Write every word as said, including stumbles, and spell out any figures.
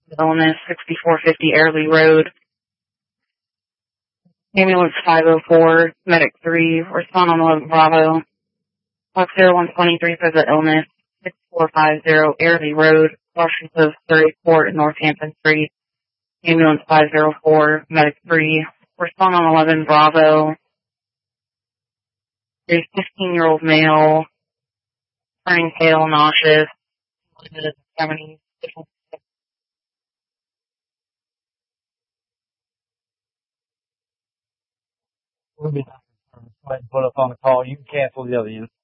illness, sixty-four fifty Airlie Road. Ambulance five oh four, medic three, respond on eleven Bravo. Box zero one twenty-three for the illness, six four five zero Airlie Road, Washington Surrey Court, Northampton Street. Ambulance five oh four, medic three, respond on eleven Bravo. A fifteen-year-old male, turning pale, nauseous, limited extremities. We'll be done. Go ahead and put up on the call. You can cancel the other unit.